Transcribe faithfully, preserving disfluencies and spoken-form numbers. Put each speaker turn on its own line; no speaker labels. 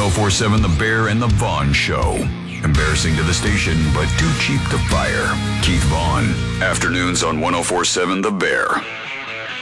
1047 The Bear and the Vaughn Show. Embarrassing to the station, but too cheap to fire. Keith Vaughn. Afternoons on ten forty-seven The Bear.